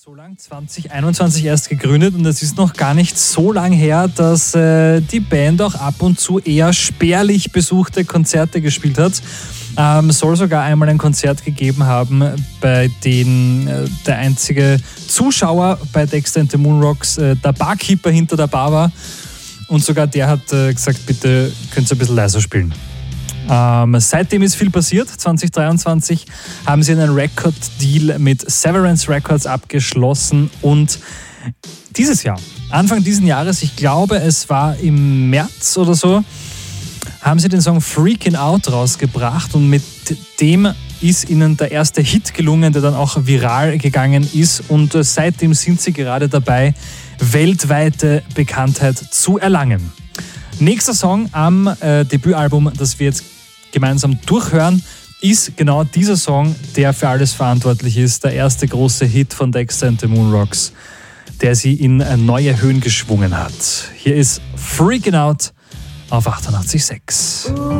So lang, 2021 erst gegründet, und es ist noch gar nicht so lang her, dass die Band auch ab und zu eher spärlich besuchte Konzerte gespielt hat. Soll sogar einmal ein Konzert gegeben haben, bei dem der einzige Zuschauer bei Dexter and the Moonrocks der Barkeeper hinter der Bar war. Und sogar der hat gesagt, bitte könnt ihr ein bisschen leiser spielen. Seitdem ist viel passiert. 2023 haben sie einen Record-Deal mit Severance Records abgeschlossen, und dieses Jahr, Anfang dieses Jahres, ich glaube es war im März oder so, haben sie den Song Freakin' Out rausgebracht, und mit dem ist ihnen der erste Hit gelungen, der dann auch viral gegangen ist, und seitdem sind sie gerade dabei, weltweite Bekanntheit zu erlangen. Nächster Song am Debütalbum, das wir jetzt gemeinsam durchhören, ist genau dieser Song, der für alles verantwortlich ist. Der erste große Hit von Dexter and the Moonrocks, der sie in neue Höhen geschwungen hat. Hier ist Freakin' Out auf 88.6.